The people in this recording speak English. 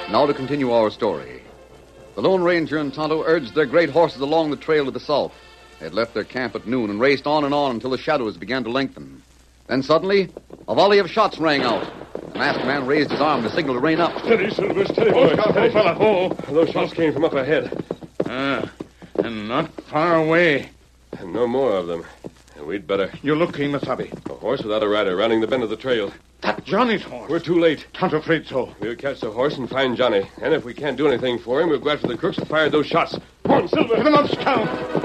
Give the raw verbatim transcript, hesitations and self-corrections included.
Now to continue our story. The Lone Ranger and Tonto urged their great horses along the trail to the south. They had left their camp at noon and raced on and on until the shadows began to lengthen. Then suddenly, a volley of shots rang out. The masked man raised his arm to signal to rein up. Steady, Silver, steady, boy. Oh, Steady. fella. Oh, those shots came from up ahead. Ah, and not far away. And no more of them. And we'd better. You look, Kemosabe. A horse without a rider rounding the bend of the trail. That Johnny's horse. We're too late. Tonto afraid so. We'll catch the horse and find Johnny. And if we can't do anything for him, we'll go after the crooks that fired those shots. Come on, Silver. Get him up, Scout.